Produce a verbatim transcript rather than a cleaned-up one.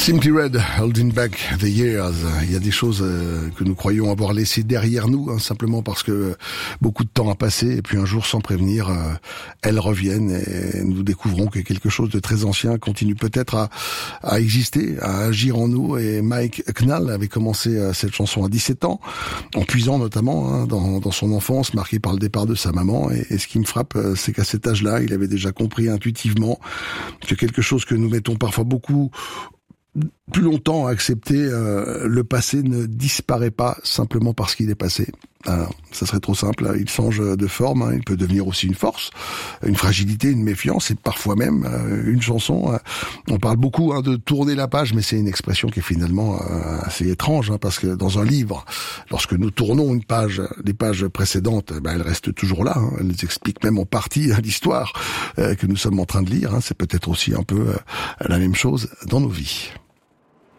Simply Red, Holding Back the Years. Il y a des choses que nous croyons avoir laissées derrière nous, hein, simplement parce que beaucoup de temps a passé, et puis un jour, sans prévenir, euh, elles reviennent et nous découvrons que quelque chose de très ancien continue peut-être à, à exister, à agir en nous. Et Mike Knall avait commencé cette chanson à dix-sept ans, en puisant notamment hein, dans, dans son enfance, marquée par le départ de sa maman. Et, et ce qui me frappe, c'est qu'à cet âge-là, il avait déjà compris intuitivement que quelque chose que nous mettons parfois beaucoup plus longtemps à accepter, euh, le passé ne disparaît pas simplement parce qu'il est passé. Alors, ça serait trop simple, il change de forme, hein, il peut devenir aussi une force, une fragilité, une méfiance, et parfois même euh, une chanson. Euh, on parle beaucoup hein, de tourner la page, mais c'est une expression qui est finalement euh, assez étrange, hein, parce que dans un livre, lorsque nous tournons une page, les pages précédentes, ben, elles restent toujours là, hein, elles expliquent même en partie hein, l'histoire euh, que nous sommes en train de lire. Hein, c'est peut-être aussi un peu euh, la même chose dans nos vies.